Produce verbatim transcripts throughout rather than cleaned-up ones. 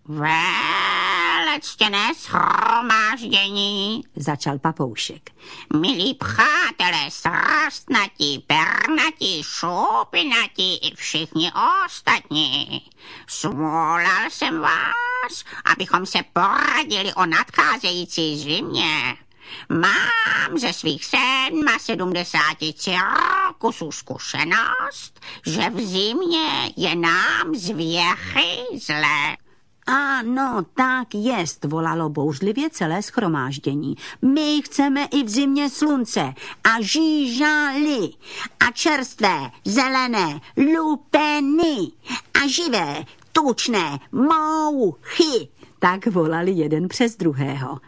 Velectěné shromáždění, začal papoušek. Milí přátelé, srstnatí, pernatí, šupinatí i všichni ostatní. Svolal jsem vás, abychom se poradili o nadcházející zimě. Mám ze svých sedmasedmdesáti cirkusů zkušenost, že v zimě je nám z věchy zle. Ano, tak jest, volalo bouřlivě celé shromáždění. My chceme i v zimě slunce a žížaly a čerstvé, zelené, lupeny a živé, tučné mouchy. Tak volali jeden přes druhého.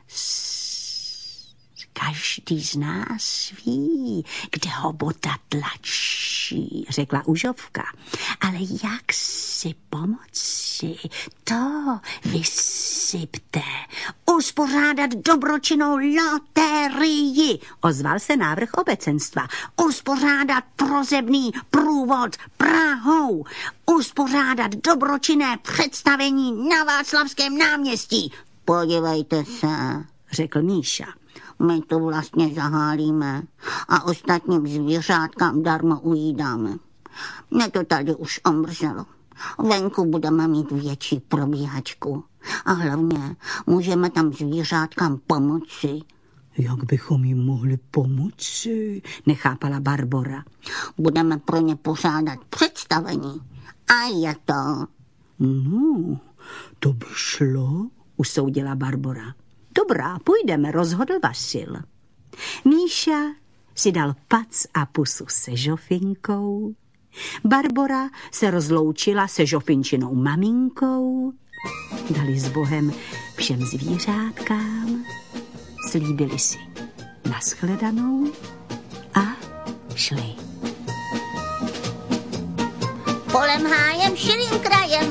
Každý z nás ví, kde ho bota tlačí, řekla Užovka. Ale jak si pomoci, to vysypte. Uspořádat dobročinnou loterii, ozval se návrh obecenstva. Uspořádat prozebný průvod Prahou. Uspořádat dobročinné představení na Václavském náměstí. Podívejte se, řekl Míša. My to vlastně zahálíme a ostatním zvířátkám darmo ujídáme. Mě to tady už omrzelo. Venku budeme mít větší probíhačku a hlavně můžeme tam zvířátkám pomoci. Jak bychom jim mohli pomoci? Nechápala Barbora. Budeme pro ně pořádat představení. A je to. No, to by šlo, usoudila Barbora. Dobrá, půjdeme, rozhodl Vasil. Míša si dal pac a pusu se Žofinkou. Barbora se rozloučila se Žofinčinou maminkou. Dali s Bohem všem zvířátkám. Slíbili si nashledanou a šli. Polem hájem, širým krajem,